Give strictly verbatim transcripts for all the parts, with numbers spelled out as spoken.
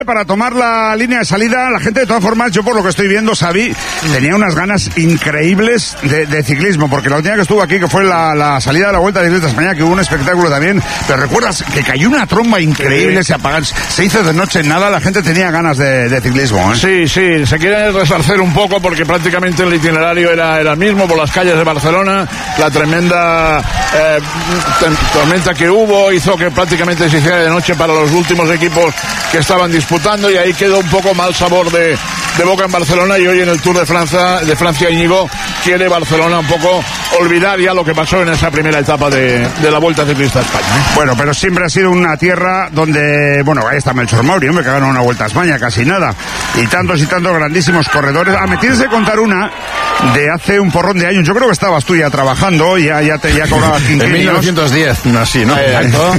Para tomar la línea de salida, la gente de todas formas, yo por lo que estoy viendo, Xavi, tenía unas ganas increíbles de, de ciclismo, porque la última que estuvo aquí, que fue la, la salida de la Vuelta de Ciclistas de España, que hubo un espectáculo también, pero recuerdas que cayó una tromba increíble, se apagó, se hizo de noche en nada, la gente tenía ganas de, de ciclismo, ¿eh? Sí, sí, se quiere resarcer un poco porque prácticamente el itinerario era, era el mismo por las calles de Barcelona, la tremenda eh, tormenta que hubo hizo que prácticamente se hiciera de noche para los últimos equipos que estaban disputando. Disputando y ahí quedó un poco mal sabor de, de boca en Barcelona, y hoy en el Tour de Francia, de Francia Íñigo quiere Barcelona un poco olvidar ya lo que pasó en esa primera etapa de, de la Vuelta Ciclista a España, ¿eh? Bueno, pero siempre ha sido una tierra donde, bueno, ahí está Melchor Mauri, hombre, que ganó una Vuelta a España, casi nada, y tantos y tantos grandísimos corredores. Ah, me tienes que contar una de hace un porrón de años. Yo creo que estabas tú ya trabajando, ya, ya te ya cobrabas quinquenios. En mil novecientos diez, no, así, ¿no? Exacto.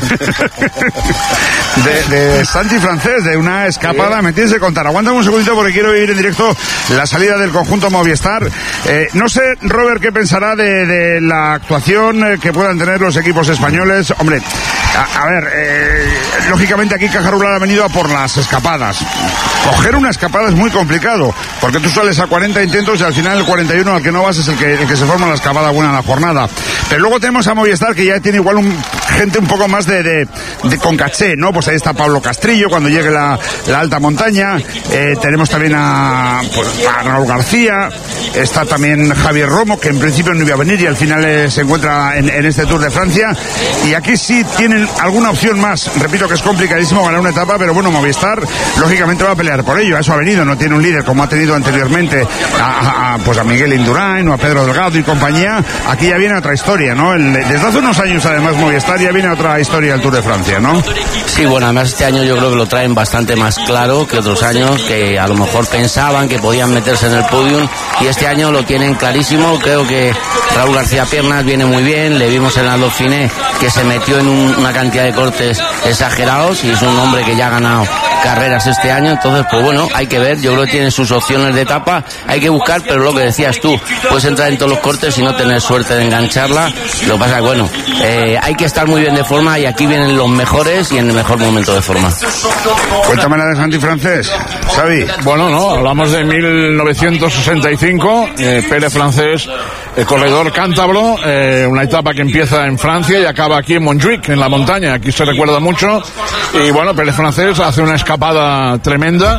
de, de Santi Francés, de una escapada, sí. Me tienes que contar. Aguántame un segundito porque quiero vivir en directo la salida del conjunto Movistar. Eh, no sé, Robert, qué pensará de, de la actuación eh, que puedan tener los equipos españoles. Hombre, a, a ver, eh, lógicamente aquí Caja Rural ha venido a por las escapadas. Coger una escapada es muy complicado, porque tú sales a cuarenta intentos y al final el cuarenta y uno al que no vas es el que, el que se forma la escapada buena en la jornada. Pero luego tenemos a Movistar, que ya tiene igual un, gente un poco más de, de, de con caché, ¿no? Pues ahí está Pablo Castrillo cuando llegue la, la alta montaña. Eh, tenemos también a, pues, a Raúl García, está también Javier Romo, que en principio no iba a venir y al final eh, se encuentra en, en este Tour de Francia. Y aquí sí tienen alguna opción más. Repito que es complicadísimo ganar una etapa, pero bueno, Movistar lógicamente va a pelear por ello. A eso ha venido, no tiene un líder como ha tenido anteriormente a, a, pues a Miguel Indurain o a Pedro Delgado y compañía. Aquí ya viene otra historia, ¿no? El, desde hace unos años además Movistar ya viene otra historia del Tour de Francia, ¿no? Sí, bueno, además este año yo creo que lo traen bastante más claro que otros años, que a lo mejor pensaban que podían meterse en el podium, y este año lo tienen clarísimo. Creo que Raúl García Piernas viene muy bien, le vimos en la Dauphiné que se metió en un, una cantidad de cortes exagerados y es un hombre que ya ha ganado carreras este año. Entonces, pues bueno, hay que ver, yo creo que tiene sus opciones de etapa, hay que buscar, pero lo que decías tú, puedes entrar en todos los cortes y no tener suerte de engancharla. Lo que pasa es, bueno, eh, hay que estar muy bien de forma y aquí vienen los mejores y en el mejor momento de forma. Cuéntame la de Santi Francés, Xavi. Bueno, no, hablamos de mil novecientos sesenta y cinco, eh, Pérez Francés, el corredor cántabro, eh, una etapa que empieza en Francia y acaba aquí en Montjuic, en la montaña, aquí se recuerda mucho, y bueno, Pérez Francés hace una escapada tremenda,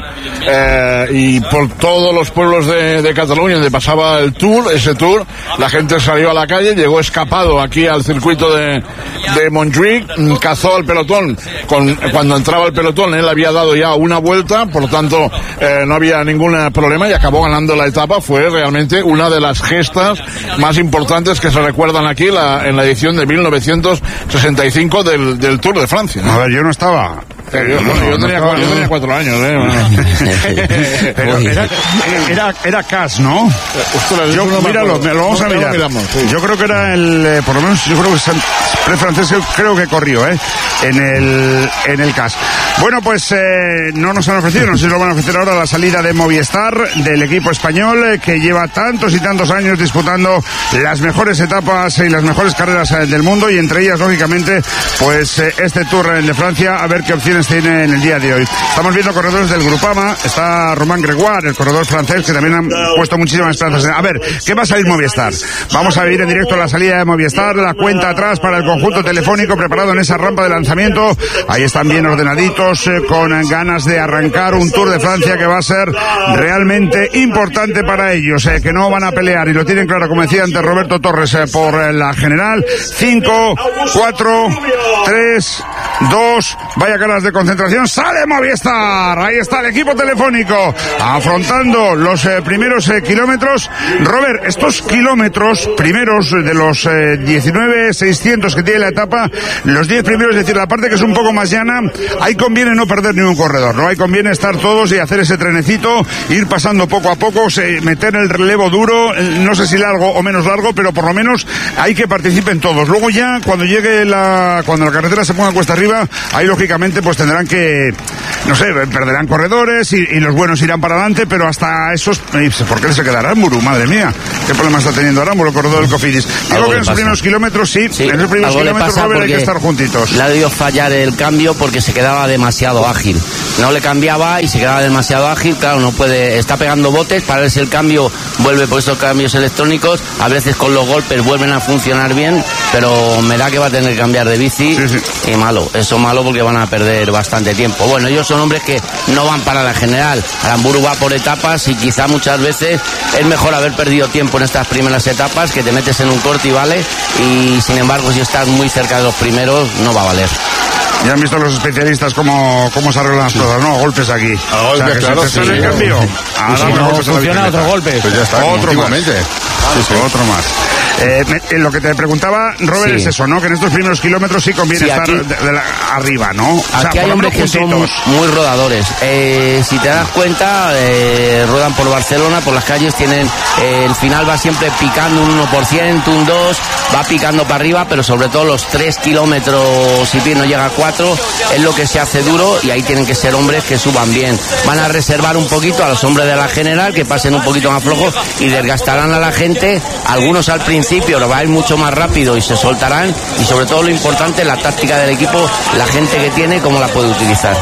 eh, y por todos los pueblos de, de Cataluña donde pasaba el Tour, ese Tour, la gente salió a la calle, llegó escapado aquí al circuito de, de Montjuic, cazó al pelotón, con, cuando entraba el pelotón él había dado ya una vuelta, por lo tanto eh, no había ningún problema y acabó ganando la etapa. Fue realmente una de las gestas más importantes que se recuerdan aquí la, en la edición de mil novecientos sesenta y cinco del, del Tour de Francia, ¿no? A ver, yo no estaba. Eh, yo, bueno, yo, tenía, yo tenía cuatro años, ¿eh? Bueno. Pero era, era, era Cas, ¿no? Ostras, yo, no míralo, me lo vamos a mirar. Miramos, sí. Yo creo que era el, eh, por lo menos, yo creo que Pérez Francés creo que corrió, ¿eh? En el, en el Cas. Bueno, pues eh, no nos han ofrecido, no sé si lo van a ofrecer ahora la salida de Movistar, del equipo español, eh, que lleva tantos y tantos años disputando las mejores etapas y las mejores carreras eh, del mundo, y entre ellas, lógicamente, pues eh, este Tour de Francia, a ver qué opciones tiene en el día de hoy. Estamos viendo corredores del Grupama, está Román Gregoire, el corredor francés, que también han puesto muchísimas esperanzas. A ver, ¿qué va a salir Movistar? Vamos a vivir en directo la salida de Movistar, la cuenta atrás para el conjunto telefónico preparado en esa rampa de lanzamiento. Ahí están bien ordenaditos, eh, con ganas de arrancar un Tour de Francia que va a ser realmente importante para ellos, eh, que no van a pelear y lo tienen claro, como decía antes Roberto Torres, eh, por eh, la general. cinco, cuatro, tres, dos, vaya caras de concentración, sale Movistar, ahí está el equipo telefónico afrontando los eh, primeros eh, kilómetros. Robert, estos kilómetros primeros de los eh, diecinueve seiscientos que tiene la etapa, los diez primeros, es decir, la parte que es un poco más llana, ahí conviene no perder ningún corredor, ¿no? Ahí conviene estar todos y hacer ese trenecito, ir pasando poco a poco, se, meter el relevo duro, no sé si largo o menos largo, pero por lo menos hay que participen todos. Luego ya, cuando llegue la, cuando la carretera se ponga cuesta arriba, ahí lógicamente pues tendrán que, no sé, perderán corredores y, y los buenos irán para adelante, pero hasta esos, ¿por qué se quedará Aramburu? Madre mía, qué problema está teniendo Aramburu, el corredor del Cofidis. Digo que en los primeros kilómetros sí, sí, en los primeros kilómetros, Robert, hay que estar juntitos. Le ha debido fallar el cambio porque se quedaba demasiado demasiado ágil. No le cambiaba y se quedaba demasiado ágil, claro, no puede, está pegando botes, para ver si el cambio vuelve por estos cambios electrónicos, a veces con los golpes vuelven a funcionar bien, pero me da que va a tener que cambiar de bici, sí, sí. Y malo, eso malo porque van a perder bastante tiempo. Bueno, ellos son hombres que no van para la general, Aramburu va por etapas y quizá muchas veces es mejor haber perdido tiempo en estas primeras etapas, que te metes en un corte y vale, y sin embargo si estás muy cerca de los primeros no va a valer. Ya han visto los especialistas cómo, cómo se arreglan las cosas, ¿no? Golpes aquí. A golpes, o sea, claro, sí. El cambio. Y si no funciona, otro golpe. Pues ya está, otro más. Sí, sí. Otro más. Eh, me, lo que te preguntaba, Robert, sí. es eso, ¿no? Que en estos primeros kilómetros sí conviene sí, aquí, estar de, de la, arriba, ¿no? O aquí sea, hay hombres que son muy rodadores. Eh, si te das cuenta, eh, rodan por Barcelona, por las calles, tienen eh, el final va siempre picando un uno por ciento, un dos, va picando para arriba, pero sobre todo los tres kilómetros, si bien no llega a cuatro, es lo que se hace duro y ahí tienen que ser hombres que suban bien. Van a reservar un poquito a los hombres de la general, que pasen un poquito más flojos y desgastarán a la gente, algunos al principio lo va a ir mucho más rápido y se soltarán, y sobre todo lo importante, la táctica del equipo, la gente que tiene, cómo la puede utilizar.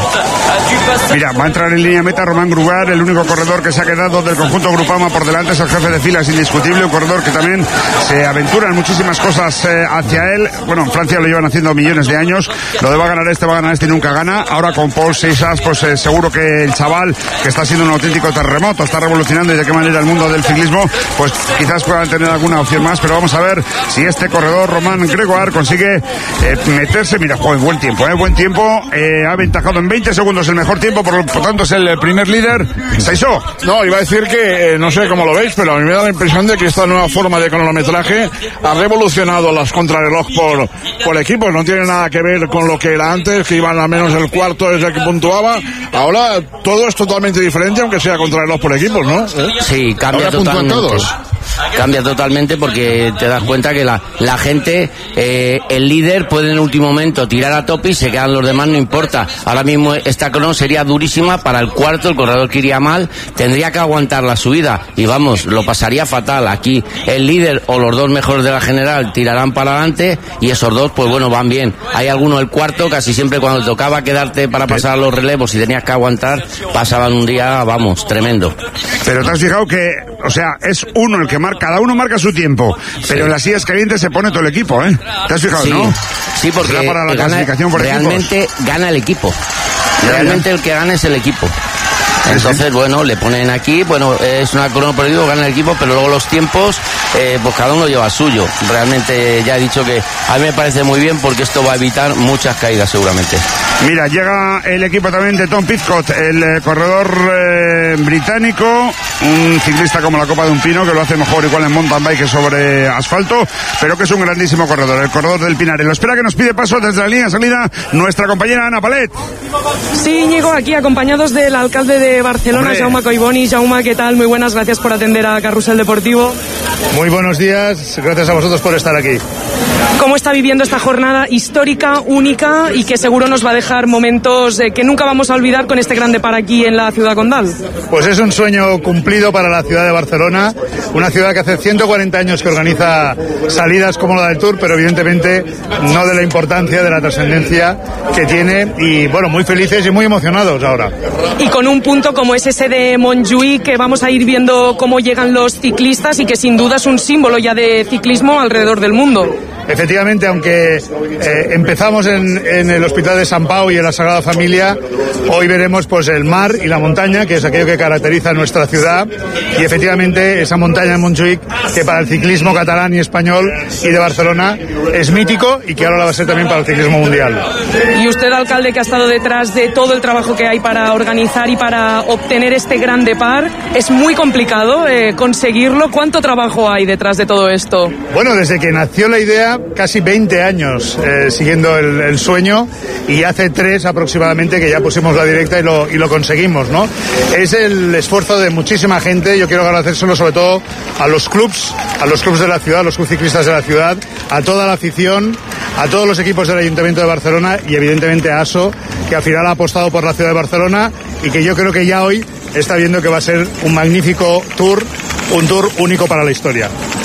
Mira, va a entrar en línea meta Román Grugar, el único corredor que se ha quedado del conjunto Grupama por delante, es el jefe de filas indiscutible, un corredor que también se aventura en muchísimas cosas eh, hacia él. Bueno, en Francia lo llevan haciendo millones de años, lo de va a ganar este, va a ganar este y nunca gana. Ahora con Paul Seixas, pues eh, seguro que el chaval, que está siendo un auténtico terremoto, está revolucionando y de qué manera el mundo del ciclismo, pues quizás puedan tener alguna opción más, pero vamos a ver si este corredor Román Gregoire consigue eh, meterse. Mira, joder, buen tiempo, eh, buen tiempo, eh, ha aventajado en veinte segundos el mejor tiempo, por, por tanto es el primer líder. Seixó. No, iba a decir que, eh, no sé cómo lo veis, pero a mí me da la impresión de que esta nueva forma de cronometraje ha revolucionado las contrarreloj por, por equipos, no tiene nada que ver con lo que era antes, que iban al menos el cuarto desde el que puntuaba. Ahora todo es totalmente diferente, aunque sea contrarreloj por equipos, ¿no? ¿Eh? Sí, cambia Ahora totalmente. Todos. Cambia totalmente porque te das cuenta que la, la gente, eh, el líder puede en el último momento tirar a tope y se quedan los demás, no importa. Ahora mismo esta crono sería durísima para el cuarto, el corredor que iría mal, tendría que aguantar la subida y vamos, lo pasaría fatal. Aquí el líder o los dos mejores de la general tirarán para adelante y esos dos, pues bueno, van bien. Hay alguno el cuarto, casi siempre cuando tocaba quedarte para pasar los relevos y tenías que aguantar, pasaban un día, vamos, tremendo. Pero te has fijado que, o sea, es uno el que marca, cada uno marca su tiempo, pero sí. En las sillas calientes se pone todo el equipo, ¿eh? ¿Te has fijado, sí. no? Sí, porque para la gana, clasificación por realmente equipos. Gana el equipo. Realmente ya, ya. El que gana es el equipo. Entonces, sí. Bueno, le ponen aquí, bueno, es una crono perdido, gana el equipo, pero luego los tiempos, eh, pues cada uno lleva suyo. Realmente ya he dicho que a mí me parece muy bien porque esto va a evitar muchas caídas seguramente. Mira, llega el equipo también de Tom Pidcock, el eh, corredor eh, británico, un ciclista como la copa de un pino, que lo hace mejor igual en mountain bike que sobre asfalto, pero que es un grandísimo corredor, el corredor del Pinarello. Espera que nos pide paso desde la línea de salida nuestra compañera Ana Palet. Sí, Íñigo, aquí acompañados del alcalde de Barcelona, Hombre. Jaume Collboni. Jaume, ¿qué tal? Muy buenas, gracias por atender a Carrusel Deportivo. Muy buenos días, gracias a vosotros por estar aquí. ¿Cómo está viviendo esta jornada histórica, única y que seguro nos va a dejar momentos eh, que nunca vamos a olvidar con este grande par aquí en la ciudad condal? Pues es un sueño cumplido para la ciudad de Barcelona, una ciudad que hace ciento cuarenta años que organiza salidas como la del Tour, pero evidentemente no de la importancia, de la trascendencia que tiene, y bueno, muy felices y muy emocionados ahora. Y con un punto como es ese de Montjuïc, que vamos a ir viendo cómo llegan los ciclistas y que sin duda es un símbolo ya de ciclismo alrededor del mundo. Efectivamente, aunque eh, empezamos en, en el Hospital de Sant Pau y en la Sagrada Familia, hoy veremos pues el mar y la montaña, que es aquello que caracteriza a nuestra ciudad, y efectivamente esa montaña en Montjuïc, que para el ciclismo catalán y español y de Barcelona es mítico y que ahora la va a ser también para el ciclismo mundial. Y usted, alcalde, que ha estado detrás de todo el trabajo que hay para organizar y para obtener este grande par, es muy complicado eh, conseguirlo. ¿Cuánto trabajo hay detrás de todo esto? Bueno, desde que nació la idea, casi veinte años eh, siguiendo el, el sueño, y hace tres aproximadamente que ya pusimos la directa y lo, y lo conseguimos, ¿no? Es el esfuerzo de muchísima gente. Yo quiero agradecérselo sobre todo a los clubs, a los clubs de la ciudad, a los clubs ciclistas de la ciudad, a toda la afición, a todos los equipos del Ayuntamiento de Barcelona y evidentemente a ASO, que al final ha apostado por la ciudad de Barcelona y que yo creo que ya hoy está viendo que va a ser un magnífico tour, un tour único para la historia.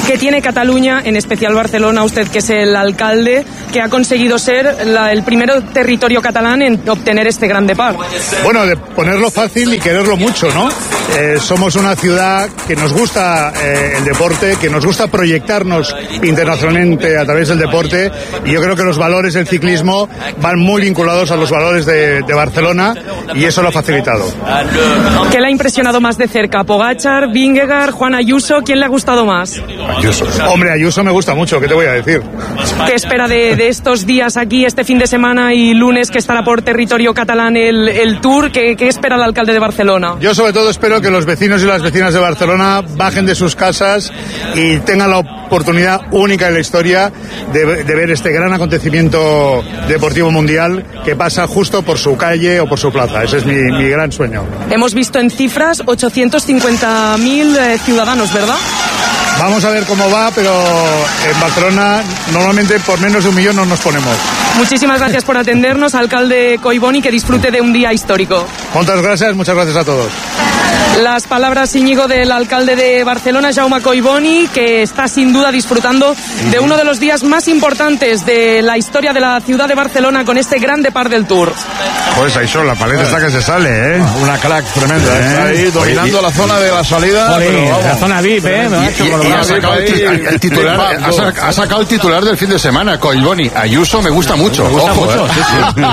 que tiene Cataluña, en especial Barcelona, usted que es el alcalde, que ha conseguido ser la, el primer territorio catalán en obtener este gran depart? Bueno, de ponerlo fácil y quererlo mucho, ¿no? Eh, somos una ciudad que nos gusta eh, el deporte, que nos gusta proyectarnos internacionalmente a través del deporte, y yo creo que los valores del ciclismo van muy vinculados a los valores de, de Barcelona, y eso lo ha facilitado. ¿Qué le ha impresionado más de cerca? ¿Pogačar, Vingegaard, Juan Ayuso? ¿Quién le ha gustado más? Ayuso. Hombre, Ayuso me gusta mucho, ¿qué te voy a decir? ¿Qué espera de, de estos días aquí, este fin de semana y lunes que estará por territorio catalán el, el Tour? ¿Qué, ¿Qué espera el alcalde de Barcelona? Yo sobre todo espero que los vecinos y las vecinas de Barcelona bajen de sus casas y tengan la oportunidad única en la historia de, de ver este gran acontecimiento deportivo mundial que pasa justo por su calle o por su plaza. Ese es mi, mi gran sueño. Hemos visto en cifras ochocientos cincuenta mil eh, ciudadanos, ¿verdad? Vamos a ver cómo va, pero en Barcelona normalmente por menos de un millón no nos ponemos. Muchísimas gracias por atendernos, alcalde Collboni, que disfrute de un día histórico. Muchas gracias, muchas gracias a todos. Las palabras, Íñigo, del alcalde de Barcelona, Jaume Collboni, que está sin duda disfrutando de uno de los días más importantes de la historia de la ciudad de Barcelona con este gran depart del Tour. Pues ahí son, la paleta está que se sale, ¿eh? Una crack tremenda, ¿eh? Está ahí dominando Oye, la zona de la salida. Joder, pero vamos. la zona V I P, ¿eh? Me ha hecho Y, con y los ha sacado el, ti- el- el titular, ha, sac- ha sacado el titular del fin de semana, Collboni. Ayuso me gusta mucho. Me gusta Ojo, mucho, ¿eh? sí,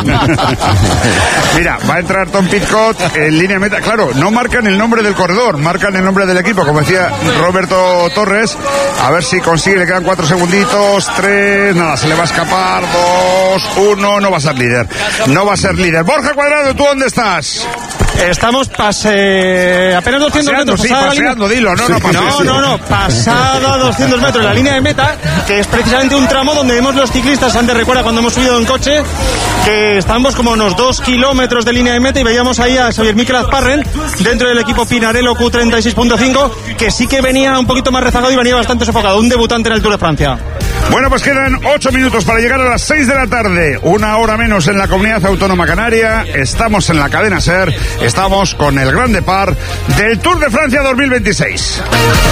sí. Mira, va a entrar Tom Pidcock en línea meta. Claro, no marcan el nombre del corredor, marcan el nombre del equipo, como decía Roberto Torres. A ver si consigue, le quedan cuatro segunditos, tres, nada, se le va a escapar, dos, uno, no va a ser líder. No va a ser líder. Borja Cuadrado, ¿tú dónde estás? Estamos pase... apenas doscientos Paseando, metros. sí, pasada la paseando, línea... dilo, no, no, no, paseando. no, no, pasada doscientos metros, la línea de meta, que es precisamente un tramo donde vemos los ciclistas. Antes recuerda cuando hemos subido en coche, que estamos como unos dos kilómetros de línea de meta y veíamos ahí a Xavier Miquel Azparren dentro del equipo Pinarello Q treinta y seis punto cinco, que sí que venía un poquito más rezagado y venía bastante sofocado, un debutante en el Tour de Francia. Bueno, pues quedan ocho minutos para llegar a las seis de la tarde, una hora menos en la Comunidad Autónoma Canaria. Estamos en la cadena SER, estamos con el gran depart del Tour de Francia dos mil veintiséis.